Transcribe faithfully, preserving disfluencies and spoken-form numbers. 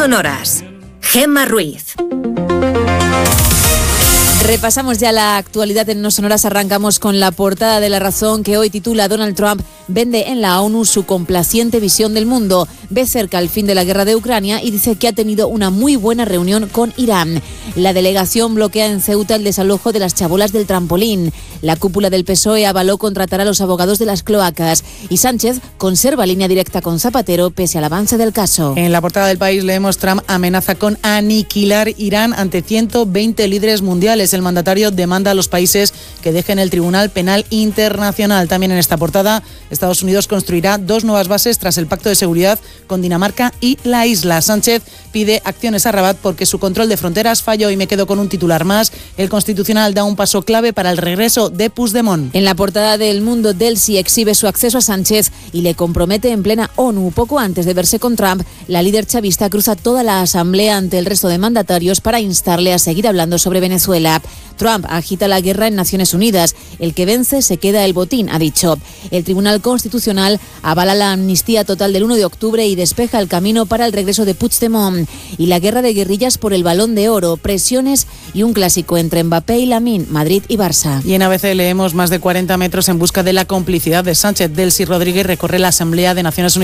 sonoras. Gemma Ruiz. Repasamos ya la actualidad en No Sonoras. Arrancamos con la portada de La Razón, que hoy titula: Donald Trump vende en la ONU su complaciente visión del mundo. Ve cerca el fin de la guerra de Ucrania y dice que ha tenido una muy buena reunión con Irán. La delegación bloquea en Ceuta el desalojo de las chabolas del trampolín. La cúpula del P S O E avaló contratar a los abogados de las cloacas. Y Sánchez conserva línea directa con Zapatero pese al avance del caso. En la portada del País leemos: Trump amenaza con aniquilar Irán ante ciento veinte líderes mundiales. El mandatario demanda a los países que dejen el Tribunal Penal Internacional. También en esta portada, Estados Unidos construirá dos nuevas bases tras el pacto de seguridad con Dinamarca y la isla. Sánchez pide acciones a Rabat porque su control de fronteras falló. Y me quedo con un titular más: el Constitucional da un paso clave para el regreso de Puigdemont. En la portada del Mundo, Delcy exhibe su acceso a Sánchez y le compromete en plena ONU. Poco antes de verse con Trump, la líder chavista cruza toda la asamblea ante el resto de mandatarios para instarle a seguir hablando sobre Venezuela. Trump agita la guerra en Naciones Unidas. El que vence se queda el botín, ha dicho. El Tribunal Constitucional avala la amnistía total del uno de octubre y despeja el camino para el regreso de Puigdemont. Y la guerra de guerrillas por el Balón de Oro, presiones y un clásico entre Mbappé y Lamine, Madrid y Barça. Y en A B C leemos: más de cuarenta metros en busca de la complicidad de Sánchez. Delcy Rodríguez recorre la Asamblea de Naciones Unidas